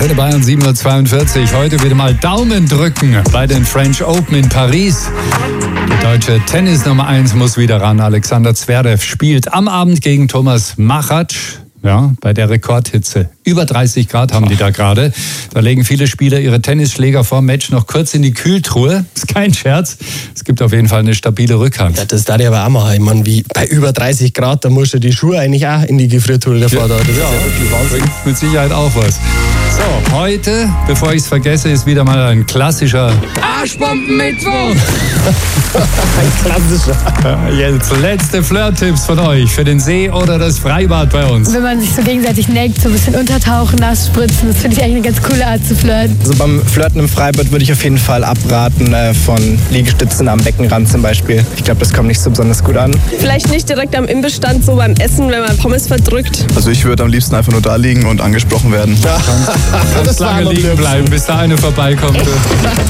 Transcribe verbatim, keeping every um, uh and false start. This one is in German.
Schöne Bayern, sieben Uhr zweiundvierzig. Heute wieder mal Daumen drücken bei den French Open in Paris. Die deutsche Tennis Nummer eins muss wieder ran. Alexander Zverev spielt am Abend gegen Thomas Machac. Ja, bei der Rekordhitze. Über dreißig Grad haben die da gerade. Da legen viele Spieler ihre Tennisschläger vor dem Match noch kurz in die Kühltruhe. Ist kein Scherz. Es gibt auf jeden Fall eine stabile Rückhand. Ja, das darf ich aber auch machen. Ich meine, wie bei über dreißig Grad, da musst du die Schuhe eigentlich auch in die Gefriertruhe davor. Ja, das ist ja wirklich Wahnsinn. Bringt mit Sicherheit auch was. So, heute, bevor ich es vergesse, ist wieder mal ein klassischer Arschbomben-Mittwoch. Ein klassischer. Ja, jetzt letzte Flirt-Tipps von euch für den See oder das Freibad bei uns. Wenn man sich so gegenseitig neckt, so ein bisschen untertauchen, nass spritzen, das finde ich eigentlich eine ganz coole Art zu flirten. Also beim Flirten im Freibad würde ich auf jeden Fall abraten äh, von Liegestützen am Beckenrand zum Beispiel. Ich glaube, das kommt nicht so besonders gut an. Vielleicht nicht direkt am Imbissstand, so beim Essen, wenn man Pommes verdrückt. Also ich würde am liebsten einfach nur da liegen und angesprochen werden. Ganz lange liegen bleiben, bis da eine vorbeikommt.